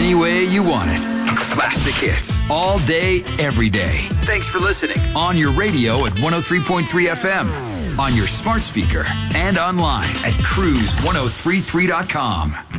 any way you want it. Classic hits all day, every day. Thanks for listening on your radio at 103.3 FM, on your smart speaker, and online at cruise1033.com.